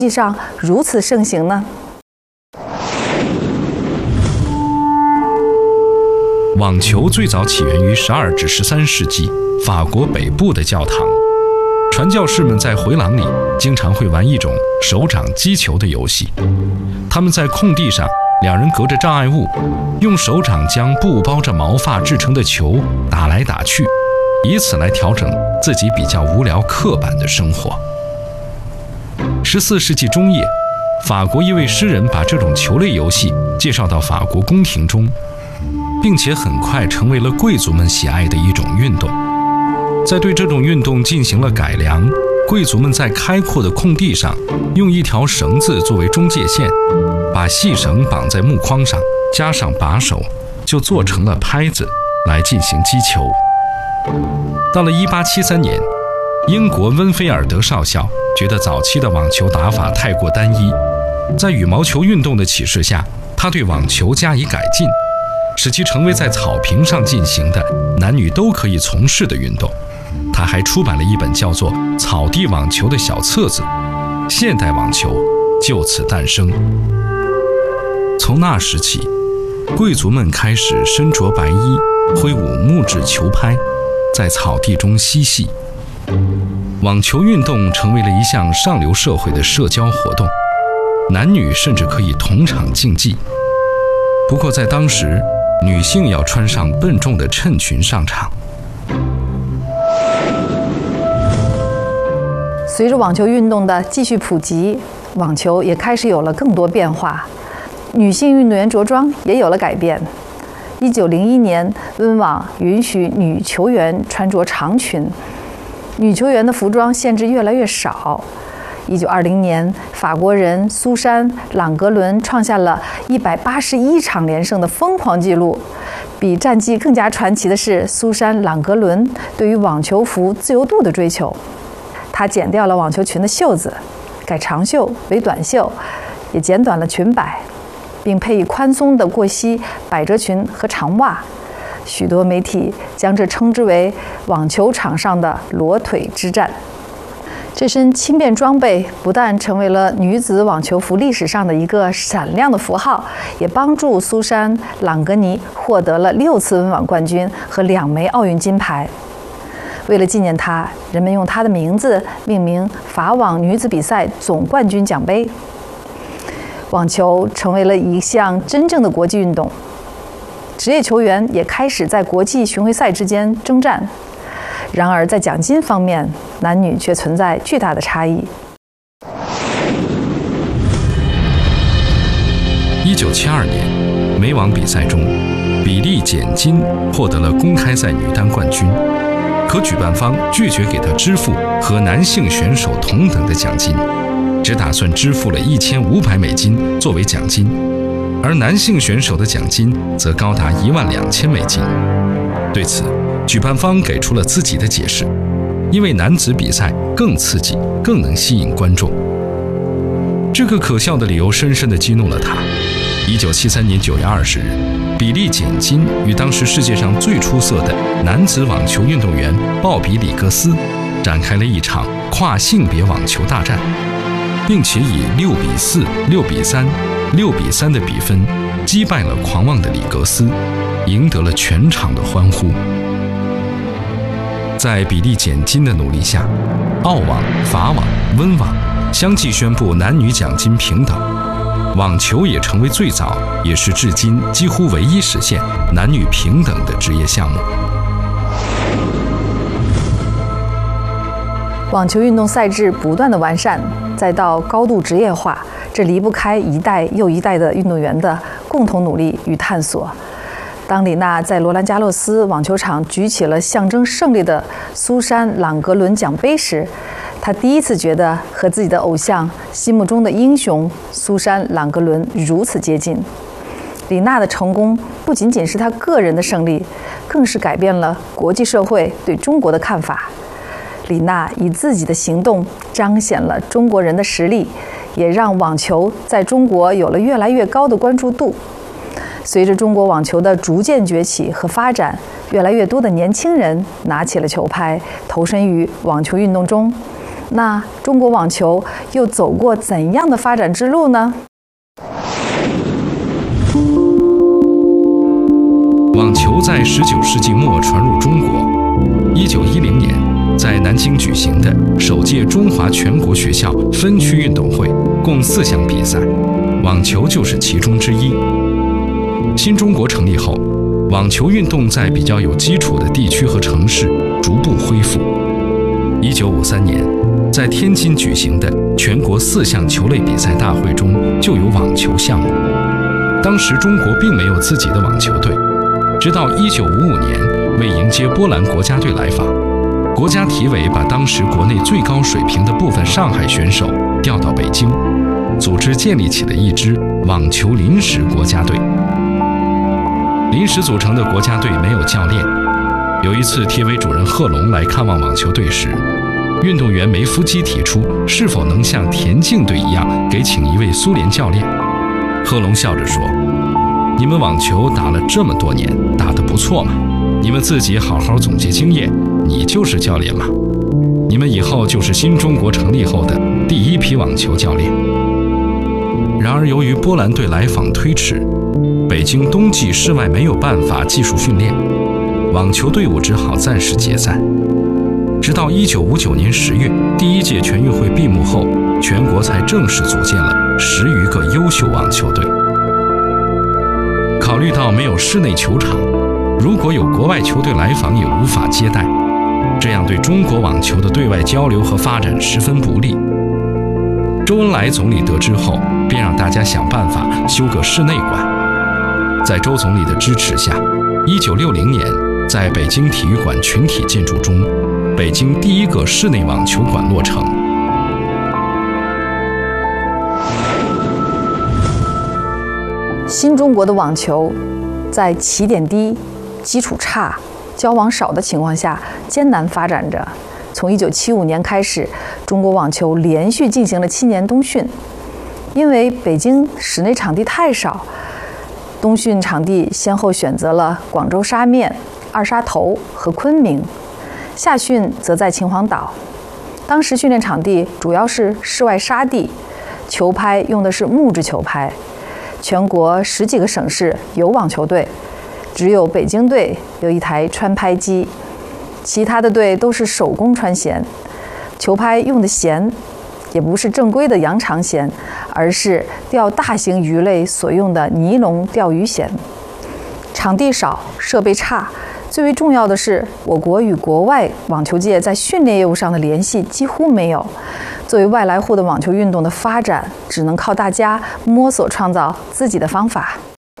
际上如此盛行呢？ 网球最早起源于12至13世纪法国北部的教堂，传教士们在回廊里经常会玩一种手掌击球的游戏。他们在空地上，两人隔着障碍物，用手掌将布包着毛发制成的球打来打去，以此来调整自己比较无聊刻板的生活。14世纪中叶，法国一位诗人把这种球类游戏介绍到法国宫廷中，并且很快成为了贵族们喜爱的一种运动。在对这种运动进行了改良，贵族们在开阔的空地上用一条绳子作为中界线，把细绳绑在木框上，加上把手，就做成了拍子来进行击球。到了1873年，英国温菲尔德少校觉得早期的网球打法太过单一，在羽毛球运动的启示下，他对网球加以改进，使其成为在草坪上进行的男女都可以从事的运动。他还出版了一本叫做《草地网球》的小册子，现代网球就此诞生。从那时起，贵族们开始身着白衣，挥舞木质球拍，在草地中嬉戏。网球运动成为了一项上流社会的社交活动，男女甚至可以同场竞技。不过在当时，女性要穿上笨重的衬裙上场。 随着网球运动的继续普及，网球也开始有了更多变化，女性运动员着装也有了改变。1901年，温网允许女球员穿着长裙，女球员的服装限制越来越少。1920年，法国人苏珊·朗格伦创下了181场连胜的疯狂纪录。比战绩更加传奇的是，苏珊·朗格伦对于网球服自由度的追求。她剪掉了网球裙的袖子，改长袖为短袖，也剪短了裙摆，并配以宽松的过膝百褶裙和长袜。许多媒体将这称之为网球场上的裸腿之战。这身轻便装备不但成为了女子网球服历史上的一个闪亮的符号，也帮助苏珊·朗格尼获得了6次温网冠军和2枚奥运金牌。为了纪念她，人们用她的名字命名法网女子比赛总冠军奖杯。网球成为了一项真正的国际运动，职业球员也开始在国际巡回赛之间征战。然而在奖金方面，男女却存在巨大的差异。 1972年，美网比赛中，比利·简金获得了公开赛女单冠军，可举办方拒绝给她支付和男性选手同等的奖金，只打算支付了$1500作为奖金，而男性选手的奖金则高达$12000。对此，举办方给出了自己的解释，因为男子比赛更刺激，更能吸引观众。这个可笑的理由深深地激怒了他。1973年9月20日，比利·简金与当时世界上最出色的男子网球运动员鲍比·里格斯展开了一场跨性别网球大战，并且以6-4、6-3、6-3的比分击败了狂妄的里格斯，赢得了全场的欢呼。在比利·简金的努力下，澳网、法网、温网相继宣布男女奖金平等，网球也成为最早也是至今几乎唯一实现男女平等的职业项目。 网球运动赛制不断的完善，再到高度职业化，这离不开一代又一代的运动员的共同努力与探索。当李娜在罗兰加洛斯网球场举起了象征胜利的苏珊·朗格伦奖杯时，她第一次觉得和自己的偶像心目中的英雄苏珊·朗格伦如此接近。李娜的成功不仅仅是她个人的胜利，更是改变了国际社会对中国的看法。李娜以自己的行动彰显了中国人的实力，也让网球在中国有了越来越高的关注度。随着中国网球的逐渐崛起和发展，越来越多的年轻人拿起了球拍，投身于网球运动中。 那中国网球又走过怎样的发展之路呢？ 网球在19世纪末传入中国。1910年，在南京举行的首届中华全国学校分区运动会，共4项比赛，网球就是其中之一。新中国成立后，网球运动在比较有基础的地区和城市逐步恢复。1953年，在天津举行的全国4项球类比赛大会中就有网球项目。当时中国并没有自己的网球队，直到1955年，为迎接波兰国家队来访，国家体委把当时国内最高水平的部分上海选手调到北京，组织建立起了一支网球临时国家队。临时组成的国家队没有教练。有一次，体委主任贺龙来看望网球队时，运动员梅夫基提出是否能像田径队一样给请一位苏联教练。贺龙笑着说：“你们网球打了这么多年，打得不错嘛，你们自己好好总结经验，你就是教练嘛。你们以后就是新中国成立后的第一批网球教练。”然而，由于波兰队来访推迟，北京冬季室外没有办法技术训练，网球队伍只好暂时解散。直到1959年10月，第1届全运会闭幕后，全国才正式组建了10余个优秀网球队。考虑到没有室内球场，如果有国外球队来访也无法接待，这样对中国网球的对外交流和发展十分不利。周恩来总理得知后，便让大家想办法修个室内馆。在周总理的支持下，1960年，在北京体育馆群体建筑中，北京第一个室内网球馆落成。 新中国的网球在起点低、基础差、交往少的情况下艰难发展着。从1975年开始，中国网球连续进行了7年冬训。因为北京室内场地太少，冬训场地先后选择了广州沙面、二沙头和昆明，夏训则在秦皇岛。当时训练场地主要是室外沙地，球拍用的是木质球拍。全国10几个省市有网球队，只有北京队有一台穿拍机，其他的队都是手工穿弦。球拍用的弦也不是正规的羊肠弦，而是钓大型鱼类所用的尼龙钓鱼弦。场地少，设备差，最为重要的是，我国与国外网球界在训练业务上的联系几乎没有。作为外来户的网球运动的发展，只能靠大家摸索创造自己的方法。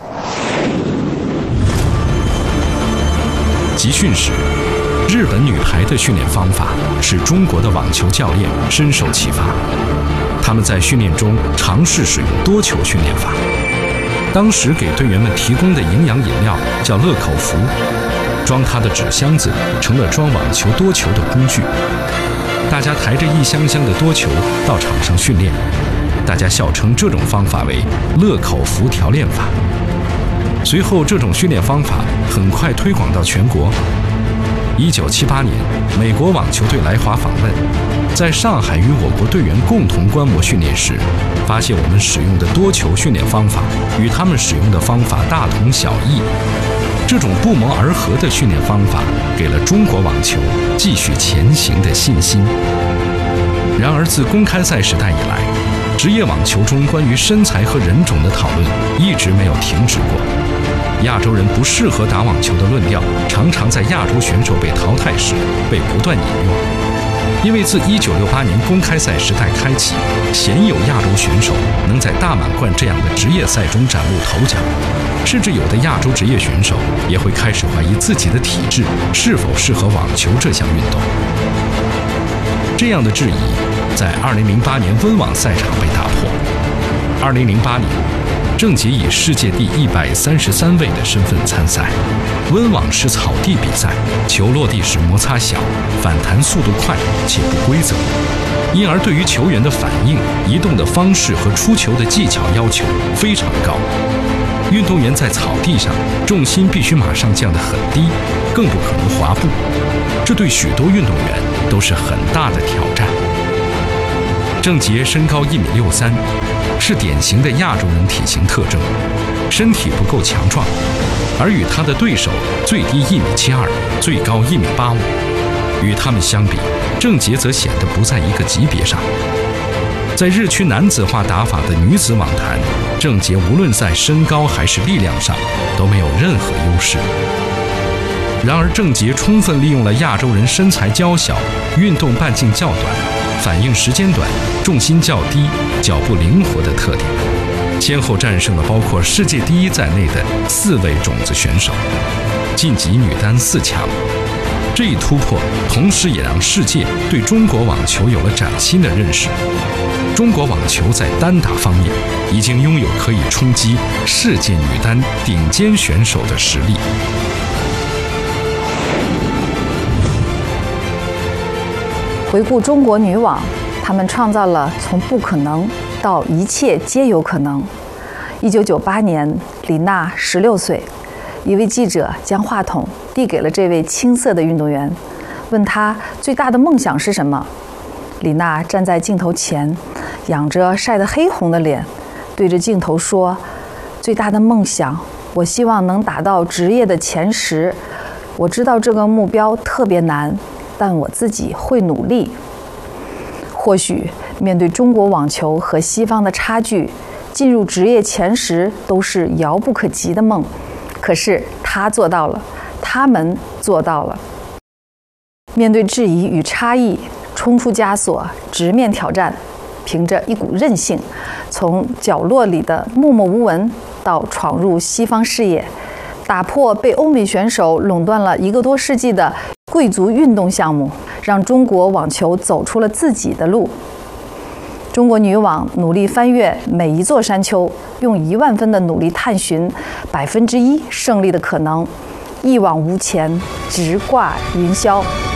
集训时，日本女排的训练方法使中国的网球教练深受启发。他们在训练中尝试使用多球训练法。当时给队员们提供的营养饮料叫乐口福，装它的纸箱子成了装网球多球的工具。大家抬着一箱箱的多球到场上训练，大家笑称这种方法为乐口福调练法。随后，这种训练方法很快推广到全国。1978年，美国网球队来华访问，在上海与我国队员共同观摩训练时，发现我们使用的多球训练方法与他们使用的方法大同小异。这种不谋而合的训练方法给了中国网球继续前行的信心。然而，自公开赛时代以来，职业网球中关于身材和人种的讨论一直没有停止过。亚洲人不适合打网球的论调，常常在亚洲选手被淘汰时被不断引用。因为自1968年公开赛时代开启，鲜有亚洲选手能在大满贯这样的职业赛中崭露头角，甚至有的亚洲职业选手也会开始怀疑自己的体质是否适合网球这项运动。这样的质疑在2008年温网赛场被打破。2008年，郑洁以世界第133位的身份参赛。温网是草地比赛，球落地时摩擦小，反弹速度快且不规则，因而对于球员的反应、移动的方式和出球的技巧要求非常高。运动员在草地上重心必须马上降得很低，更不可能滑步，这对许多运动员都是很大的挑战。 郑洁身高1.63米，是典型的亚洲人体型特征，身体不够强壮，而与他的对手最低1.72米，最高1.85米。与他们相比，郑洁则显得不在一个级别上。在日趋男子化打法的女子网坛，郑洁无论在身高还是力量上都没有任何优势。然而，郑洁充分利用了亚洲人身材娇小、运动半径较短、反应时间短、重心较低、脚步灵活的特点，先后战胜了包括世界第一在内的4位种子选手，晋级女单4强。这一突破，同时也让世界对中国网球有了崭新的认识。中国网球在单打方面已经拥有可以冲击世界女单顶尖选手的实力。 回顾中国女网，她们创造了从不可能到一切皆有可能。1998年，李娜16岁，一位记者将话筒递给了这位青涩的运动员，问她最大的梦想是什么。李娜站在镜头前，仰着晒得黑红的脸，对着镜头说：“最大的梦想，我希望能打到职业的前10。我知道这个目标特别难，但我自己会努力。”或许面对中国网球和西方的差距，进入职业前10都是遥不可及的梦。可是他做到了，他们做到了。面对质疑与差异，冲出枷锁，直面挑战，凭着一股韧性，从角落里的默默无闻到闯入西方视野，打破被欧美选手垄断了1个多世纪的贵族运动项目，让中国网球走出了自己的路。中国女网努力翻越每一座山丘，用1万分的努力探寻1%胜利的可能，一往无前，直挂云霄。